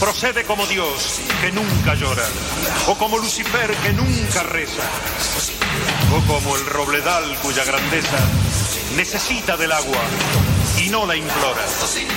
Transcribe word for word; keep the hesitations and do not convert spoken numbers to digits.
Procede como Dios, que nunca llora, o como Lucifer, que nunca reza, o como el robledal cuya grandeza necesita del agua y no la implora.